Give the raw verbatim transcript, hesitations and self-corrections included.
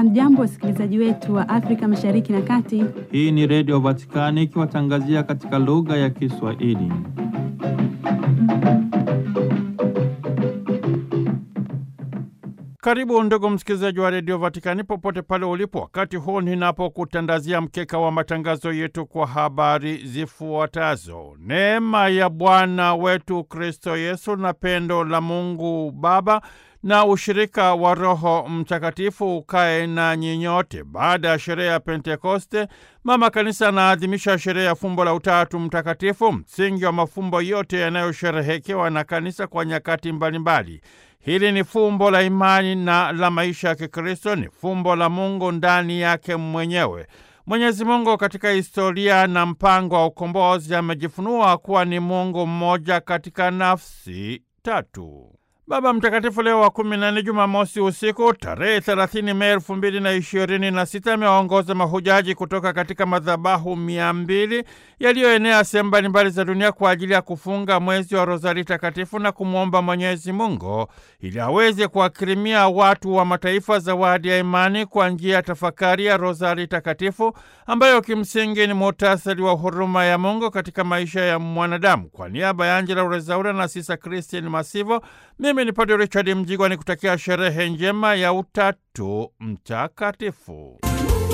Hamjambo wasikilizaji wetu wa Afrika Mashariki na Kati. Hii ni Radio Vatikani ikiwatangazia katika lugha ya Kiswahili. Karibu ndugu msikilizaji wa Radio Vatikani popote pale ulipo, wakati huu ninapokutandazia mkeka wa matangazo yetu kwa habari zifuatazo. Neema ya Bwana wetu Kristo Yesu na pendo la Mungu Baba na ushirika wa Roho Mtakatifu ukae na nyinyote. Baada ya sherehe ya Pentekoste, Mama Kanisa anaadhimisha sherehe ya fumbo la Utatu Mtakatifu, msingi wa mafumbo yote yanayosherehekewa na Kanisa kwa nyakati mbalimbali. Hili ni fumbo la imani na la maisha ya Kikristo, ni fumbo la Mungu ndani yake mwenyewe. Mwenyezi Mungu katika historia na mpango wa ukombozi amejifunua kuwa ni Mungu mmoja katika nafsi tatu. Baba Mtakatifu Leo wa kumi na nne, Jumamosi usiku tarehe thelathini Mei elfu mbili na ishirini na sita, amewaongoza mahujaji kutoka katika madhabahu mia mbili yaliyoenea sehemu mbalimbali za dunia kwa ajili ya kufunga mwezi wa Rozari Takatifu na kumwomba Mwenyezi Mungu ili aweze kuwakirimia watu wa mataifa zawadi ya imani kwa njia ya tafakari ya Rozari Takatifu, ambayo kimsingi ni muhtasari wa huruma ya Mungu katika maisha ya mwanadamu. Kwa niaba ya Angela Urezaura na Sisa Christine Masivo, mimi ni Padre Richard Mjigwa nikutakia sherehe njema ya Utatu Mtakatifu.